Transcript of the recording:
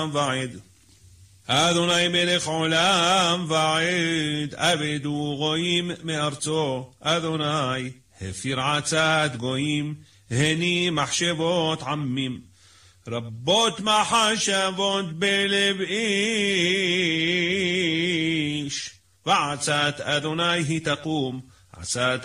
ועד. אדוני מלך עולם ועד, אבדו גויים מארצו. אדוני הפיר עצת גויים, הני מחשבות עמים. רבות מחשבות בלב איש, ועצת אדוני היא תקום, עצת